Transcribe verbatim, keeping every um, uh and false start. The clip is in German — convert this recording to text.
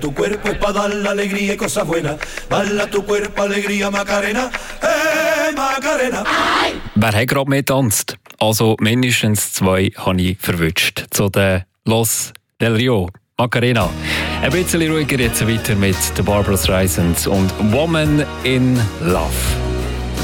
Tu cuerpo es para dar la alegría y cosas buenas. Balla tu cuerpo, alegría, Macarena. Hey, Macarena. Wer hat gerade mittanzt? Also mindestens zwei habe ich verwünscht. Zu den Los del Rio, Macarena. Ein bisschen ruhiger jetzt weiter mit der Barbra Streisand und Woman in Love.